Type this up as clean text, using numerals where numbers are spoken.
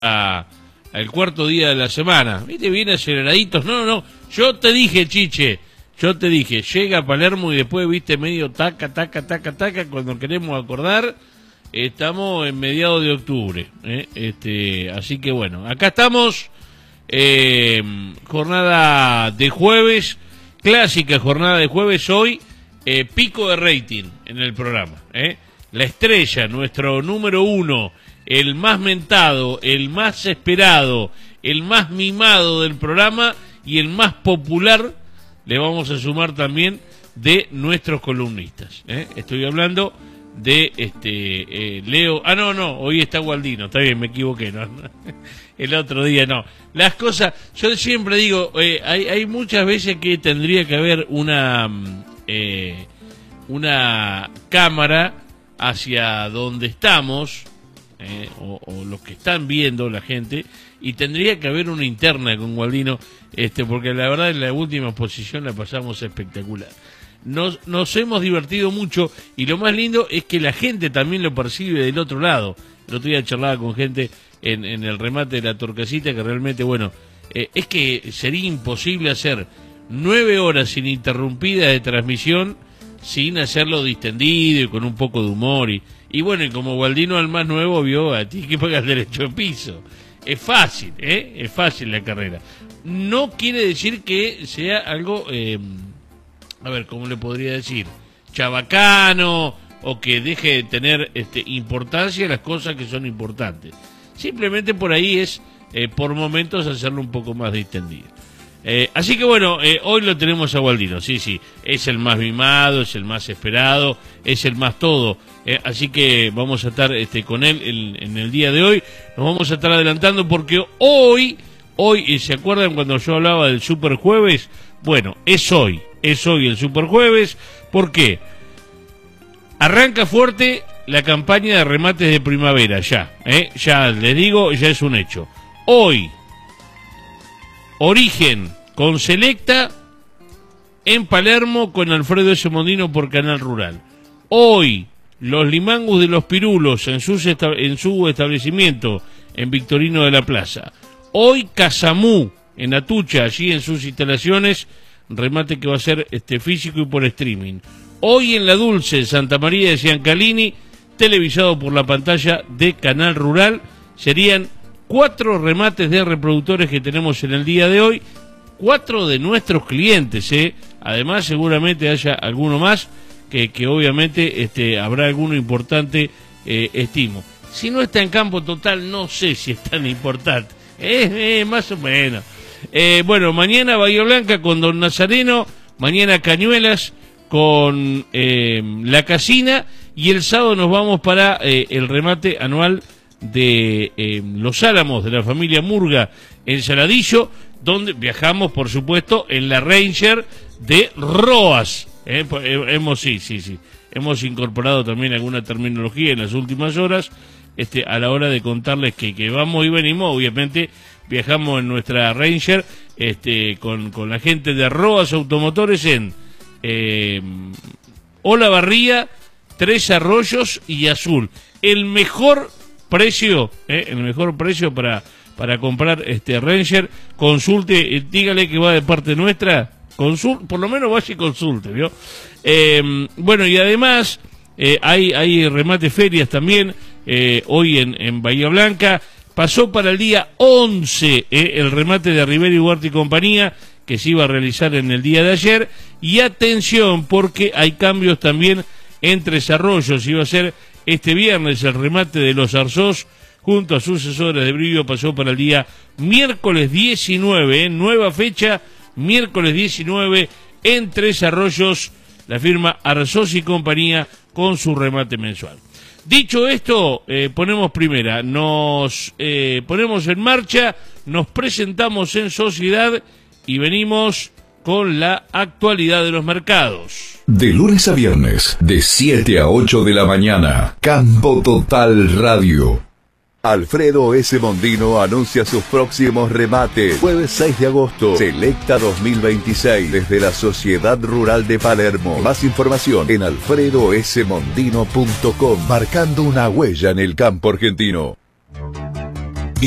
al cuarto día de la semana. ¿Viste? Bien aceleraditos. No. Yo te dije, Chiche. Llega a Palermo y después, viste, medio taca. Cuando queremos acordar, estamos en mediados de octubre. Así que bueno, acá estamos. Jornada de jueves. Clásica jornada de jueves hoy. Pico de rating en el programa. La estrella, nuestro número uno. El más mentado, el más esperado, el más mimado del programa y el más popular, le vamos a sumar también de nuestros columnistas. Estoy hablando de Leo. No, hoy está Gualdino, está bien, me equivoqué, no. El otro día no. Las cosas, yo siempre digo, hay muchas veces que tendría que haber una cámara hacia donde estamos. O los que están viendo la gente, y tendría que haber una interna con Gualdino, porque la verdad en la última exposición la pasamos espectacular. Nos hemos divertido mucho, y lo más lindo es que la gente también lo percibe del otro lado. El otro día charlaba con gente en el remate de la Torcasita, que realmente, bueno, es que sería imposible hacer 9 horas ininterrumpidas de transmisión sin hacerlo distendido y con un poco de humor. Y bueno, y como Gualdino al más nuevo vio, a ti que pagas derecho de piso. Es fácil, es fácil la carrera. No quiere decir que sea algo, a ver, ¿cómo le podría decir? Chabacano, o que deje de tener importancia las cosas que son importantes. Simplemente por ahí es, por momentos, hacerlo un poco más distendido. Así que bueno, hoy lo tenemos a Gualdino, sí, es el más mimado, es el más esperado, es el más todo, así que vamos a estar con él en el día de hoy. Nos vamos a estar adelantando porque hoy, ¿se acuerdan cuando yo hablaba del Super Jueves? Bueno, es hoy el Super Jueves. ¿Por qué? Arranca fuerte la campaña de remates de primavera, ya les digo, ya es un hecho. Hoy Origen con Selecta en Palermo con Alfredo S. Mondino por Canal Rural. Hoy los Limangus de los Pirulos en su establecimiento en Victorino de la Plaza. Hoy Casamú en Atucha, allí en sus instalaciones, remate que va a ser físico y por streaming. Hoy en La Dulce, en Santa María de Ciancalini, televisado por la pantalla de Canal Rural. Serían 4 remates de reproductores que tenemos en el día de hoy, 4 de nuestros clientes, además seguramente haya alguno más, que obviamente habrá alguno importante, estimo. Si no está en campo total, no sé si es tan importante, más o menos. Bueno, mañana Bahía Blanca con Don Nazareno, mañana Cañuelas con La Casina, y el sábado nos vamos para el remate anual de Los Álamos, de la familia Murga en Saladillo, donde viajamos, por supuesto, en la Ranger de Roas. Hemos incorporado también alguna terminología en las últimas horas, a la hora de contarles que vamos y venimos. Obviamente viajamos en nuestra Ranger con la gente de Roas Automotores en Olavarría, Tres Arroyos y Azul. El mejor precio para comprar Ranger. Consulte, dígale que va de parte nuestra, por lo menos vaya y consulte, ¿vio? Bueno, y además hay remate ferias también, hoy en Bahía Blanca. Pasó para el día 11 el remate de Rivera y Huerta y compañía, que se iba a realizar en el día de ayer. Y atención, porque hay cambios también en Tres Arroyos. Iba a ser este viernes el remate de los Arzós junto a sucesores de brillo. Pasó para el día miércoles 19, nueva fecha, miércoles 19 en Tres Arroyos, la firma Arzós y compañía con su remate mensual. Dicho esto, ponemos primera, nos ponemos en marcha, nos presentamos en sociedad y venimos con la actualidad de los mercados. De lunes a viernes, de 7 a 8 de la mañana, Campo Total Radio. Alfredo S. Mondino anuncia sus próximos remates. Jueves 6 de agosto, Selecta 2026, desde la Sociedad Rural de Palermo. Más información en alfredosmondino.com, marcando una huella en el campo argentino.